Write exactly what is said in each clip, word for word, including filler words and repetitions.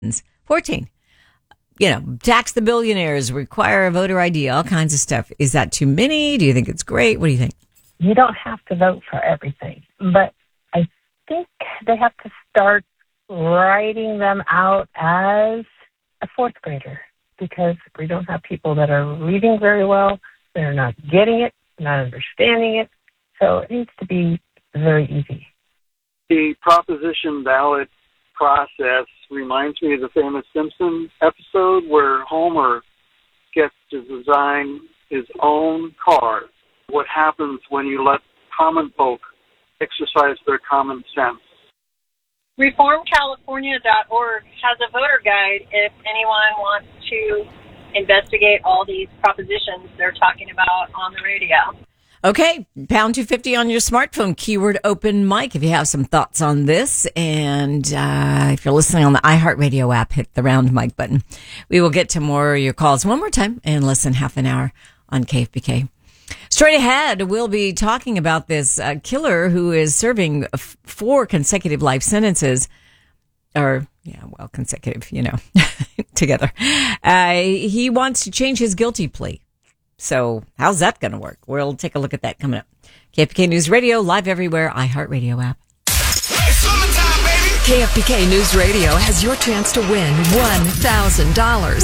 fourteen. You know, tax the billionaires, require a voter I D, all kinds of stuff. Is that too many? Do you think it's great? What do you think? You don't have to vote for everything, but I think they have to start writing them out as a fourth grader, because we don't have people that are reading very well. They're not getting it, not understanding it. So it needs to be very easy. The proposition ballot process reminds me of the famous Simpsons episode where Homer gets to design his own car. What happens when you let common folk exercise their common sense? reform california dot org has a voter guide if anyone wants to investigate all these propositions they're talking about on the radio. Okay, pound two fifty on your smartphone, keyword open mic if you have some thoughts on this. And uh, if you're listening on the iHeartRadio app, hit the round mic button. We will get to more of your calls one more time in less than half an hour on K F B K. Straight ahead, we'll be talking about this uh, killer who is serving f- four consecutive life sentences. Or, yeah, well, consecutive, you know, together. Uh, he wants to change his guilty plea. So how's that going to work? We'll take a look at that coming up. K F B K News Radio, live everywhere, iHeartRadio app. K F B K News Radio has your chance to win one thousand dollars.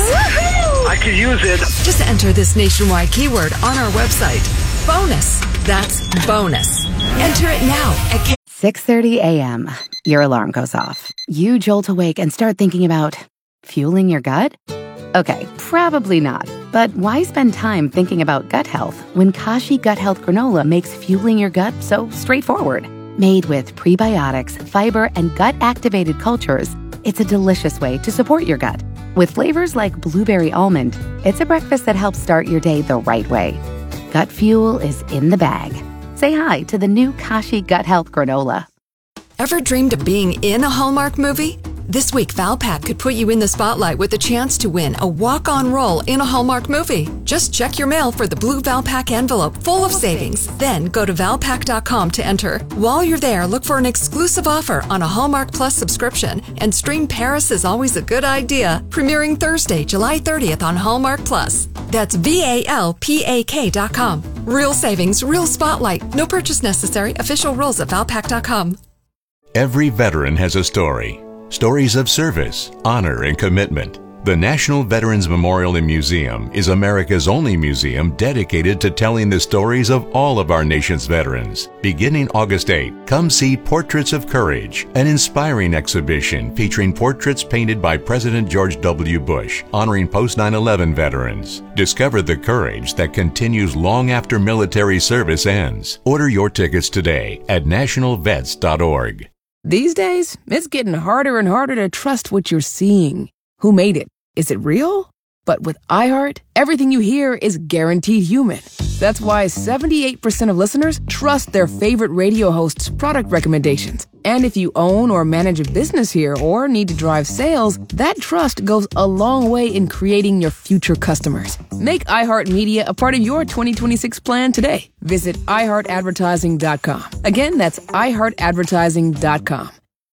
I could use it. Just enter this nationwide keyword on our website. Bonus. That's bonus. Enter it now at K- six thirty a.m. Your alarm goes off. You jolt awake and start thinking about fueling your gut? Okay, probably not. But why spend time thinking about gut health when Kashi Gut Health Granola makes fueling your gut so straightforward? Made with prebiotics, fiber, and gut-activated cultures, it's a delicious way to support your gut. With flavors like blueberry almond, it's a breakfast that helps start your day the right way. Gut fuel is in the bag. Say hi to the new Kashi Gut Health Granola. Ever dreamed of being in a Hallmark movie? This week, Valpak could put you in the spotlight with a chance to win a walk-on role in a Hallmark movie. Just check your mail for the blue Valpak envelope full of savings. Then go to valpak dot com to enter. While you're there, look for an exclusive offer on a Hallmark Plus subscription and stream Paris is Always a Good Idea, premiering Thursday, July thirtieth on Hallmark Plus. That's V A L P A K dot com. Real savings, real spotlight. No purchase necessary. Official rules at valpak dot com. Every veteran has a story. Stories of service, honor, and commitment. The National Veterans Memorial and Museum is America's only museum dedicated to telling the stories of all of our nation's veterans. Beginning August eighth, come see Portraits of Courage, an inspiring exhibition featuring portraits painted by President George W. Bush, honoring post nine eleven veterans. Discover the courage that continues long after military service ends. Order your tickets today at national vets dot org. These days, it's getting harder and harder to trust what you're seeing. Who made it? Is it real? But with iHeart, everything you hear is guaranteed human. That's why seventy-eight percent of listeners trust their favorite radio host's product recommendations. And if you own or manage a business here or need to drive sales, that trust goes a long way in creating your future customers. Make iHeartMedia a part of your twenty twenty-six plan today. Visit i heart advertising dot com. Again, that's i heart advertising dot com.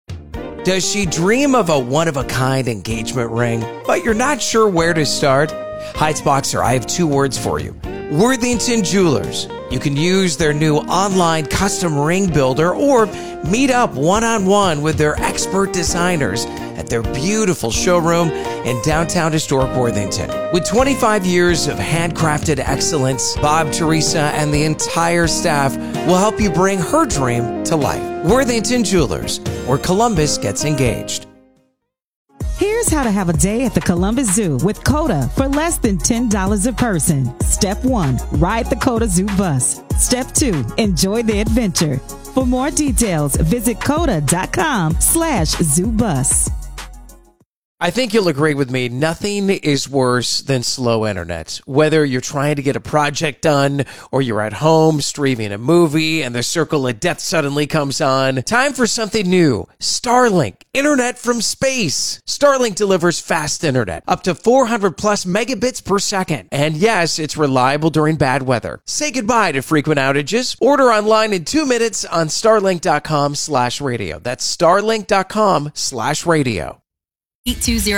Does she dream of a one-of-a-kind engagement ring, but you're not sure where to start? Heights Boxer, I have two words for you. Worthington Jewelers. You can use their new online custom ring builder or meet up one-on-one with their expert designers at their beautiful showroom in downtown historic Worthington. With twenty-five years of handcrafted excellence, Bob, Teresa, and the entire staff will help you bring her dream to life. Worthington Jewelers, where Columbus gets engaged. Here's how to have a day at the Columbus Zoo with COTA for less than ten dollars a person. Step one, ride the COTA Zoo bus. Step two, enjoy the adventure. For more details, visit coda dot com slash zoo bus. I think you'll agree with me, nothing is worse than slow internet. Whether you're trying to get a project done or you're at home streaming a movie and the circle of death suddenly comes on, time for something new. Starlink, internet from space. Starlink delivers fast internet, up to four hundred plus megabits per second. And yes, it's reliable during bad weather. Say goodbye to frequent outages. Order online in two minutes on starlink dot com slash radio. That's starlink dot com slash radio. eight two zero